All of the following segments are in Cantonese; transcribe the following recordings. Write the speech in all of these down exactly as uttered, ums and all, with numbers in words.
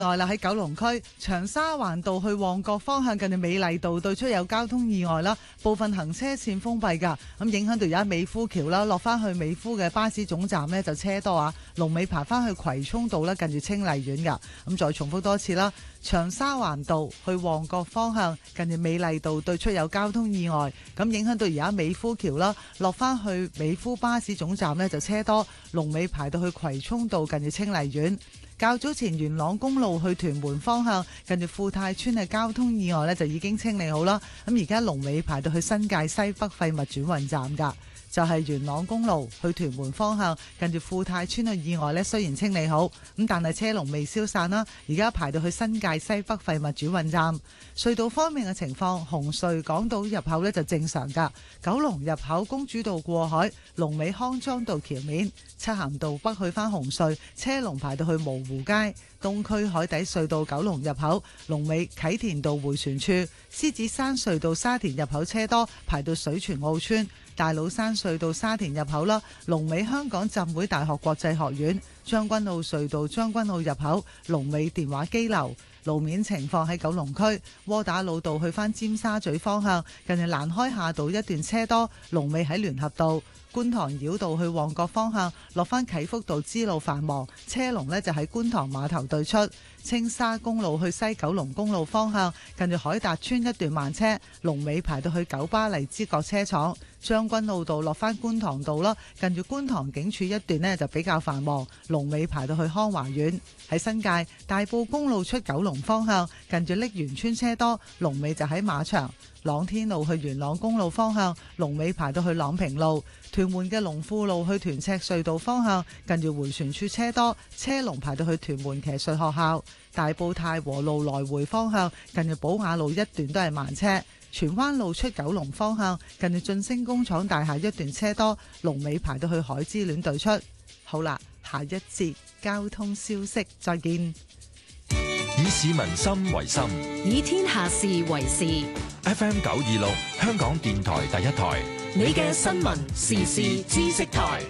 內啦，喺九龍區長沙灣道去旺角方向近住美麗道對出有交通意外啦，部分行車線封閉㗎，咁影響到而家美孚橋啦，落翻去美孚嘅巴士總站呢，就車多啊，龍尾排翻去葵涌道啦，近住清麗苑㗎。咁再重複多次啦，長沙灣道去旺角方向近住美麗道對出有交通意外，咁影響到而家美孚橋啦，落翻去美孚巴士總站呢，就車多，龍尾排到去葵涌道近住清麗苑。較早前元朗公路去屯門方向近住富泰村嘅交通意外呢，就已經清理好啦，咁而家龍尾排到去新界西北廢物轉運站㗎。就係元朗公路去屯門方向近住富泰村嘅意外呢，雖然清理好，咁但係車龍未消散啦，而家排到去新界西北廢物轉運站。隧道方面嘅情況，紅隧港島入口呢就正常㗎，九龍入口公主道過海，龍尾康莊道橋面，漆咸道北去返紅隧，車龍排到去蕪湖街。東區海底隧道九龍入口，龍尾啟田道迴旋處，獅子山隧道沙田入口車多，排到水泉澳村。大老山隧道沙田入口啦，龍尾香港浸會大學國際學院。將軍澳隧道將軍澳入口，龍尾電話機樓。路面情況喺九龍區窩打老道去返尖沙咀方向，近住蘭開夏道一段車多，龍尾喺聯合道。觀塘繞道去旺角方向，落返啟福道支路繁忙，車龍呢就喺觀塘碼頭對出。青沙公路去西九龍公路方向，近住海達村一段慢車，龍尾排到去九巴荔枝角車廠。將軍澳道落返觀塘道啦，近住觀塘警署一段呢就比較繁忙，龍尾排到去康華苑。喺新界大埔公路出九龍方向，近住瀝源村車多，龍尾就喺馬場。朗天路去元朗公路方向，龍尾排到去朗平路。屯門嘅龍富路去屯赤隧道方向，近住迴旋處車多，車龍排到去屯門騎術學校。大埔太和路來回方向，近住寶雅路一段都係慢車。荃灣路出九龍方向，近住晉升工廠大廈一段車多，龍尾排到去海之戀對出。好啦，下一節交通消息，再見。 以市民心為心， 以天下事為事。 F M 九二六，香港電台第一台， 你嘅新聞時事知識台。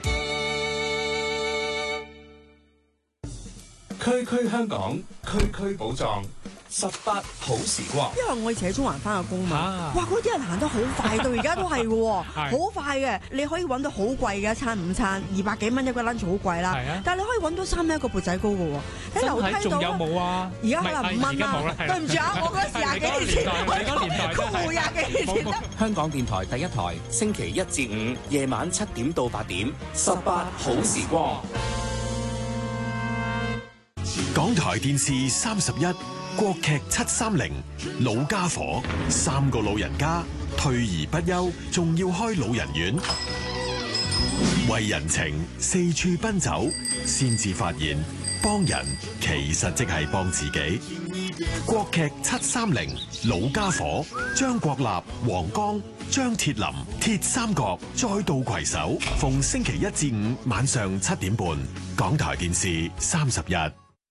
區區香港，區區寶藏，十八好時光。 因為我以前喺中環翻個工嘛， 啊、 哇！嗰啲人行得好快，到而家都係嘅，好快嘅。你可以揾到好貴嘅一餐午餐，二百幾蚊一個 lunch 好貴啦。啊、但係你可以揾到三蚊一個缽仔糕嘅喎。喺樓梯度仲有冇啊？ 而家可能五蚊啦。對唔住啊，我嗰時廿幾年前，我公務廿幾年前得。 香港電台第一台，星期一至五夜晚七點到八點，十八好時光。 港台電視三十一，國劇七三零，老家伙，三個老人家退而不休，仲要開老人院，為人情四處奔走，先至發現幫人其實即係幫自己。國劇七三零，老家伙，張國立、黃剛、張鐵林，鐵三角再度攜手，逢星期一至五晚上七點半，港台電視三十一。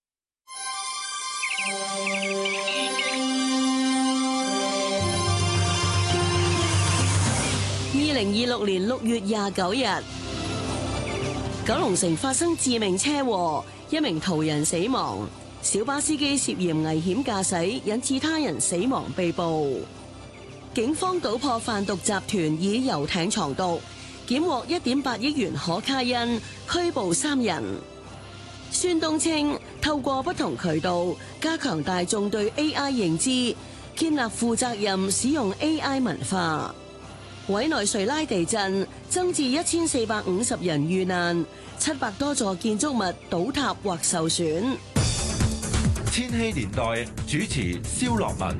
二零二六年六月廿九日，九龍城發生致命車禍，一名途人死亡，小巴司機涉嫌危險駕駛，引致他人死亡被捕。警方搗破販毒集團以遊艇藏毒，檢獲一點八億元可卡因，拘捕三人。孫東稱透過不同渠道加強大眾對 A I 認知，建立負責任使用 A I 文化。委內瑞拉地震增至一千四百五十人遇難，七百多座建築物倒塌或受損。 千禧年代主持蕭樂文。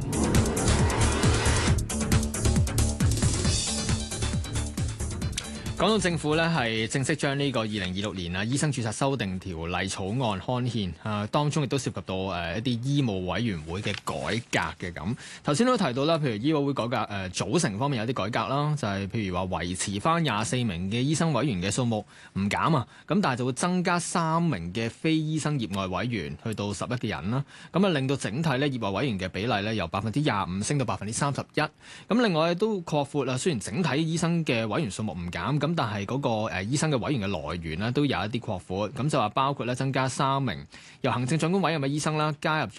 講到政府咧係正式將呢個二零二六年啊醫生註冊修訂條例草案刊憲啊，當中亦都涉及到誒一啲醫務委員會嘅改革嘅咁。頭先都提到啦，譬如醫委會改革誒、呃、組成方面有啲改革啦，就係、是、譬如話維持翻廿四名嘅醫生委員嘅數目唔減啊，咁但係就會增加三名嘅非醫生業外委員去到十一嘅人啦，咁啊令到整體咧業外委員嘅比例咧由百分之廿五升到百分之三十一。咁另外都擴闊啦，雖然整體醫生嘅委員數目唔減，咁咁但係嗰個誒醫生嘅委員嘅來源呢，都有一啲擴闊，咁就話包括咧增加三名由行政長官委任嘅醫生啦，加入咗